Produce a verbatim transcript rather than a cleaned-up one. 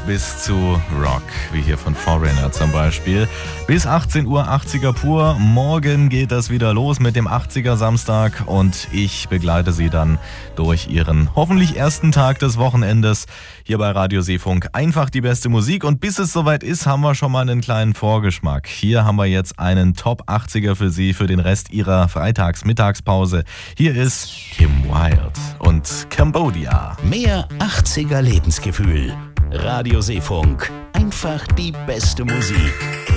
bis zu Rock, wie hier von Foreigner zum Beispiel. Bis achtzehn Uhr achtziger pur. Morgen geht das wieder los mit dem achtziger Samstag und ich begleite Sie dann durch Ihren hoffentlich ersten Tag des Wochenendes hier bei Radio Seefunk. Einfach die beste Musik und bis es soweit ist, haben wir schon mal einen kleinen Vorgeschmack. Hier haben wir jetzt einen Top achtziger für Sie für den Rest Ihrer Freitags-Mittagspause. Hier ist Kim Wilde und Cambodia. Mehr achtziger Lebensgefühl. Radio Seefunk. Einfach die beste Musik.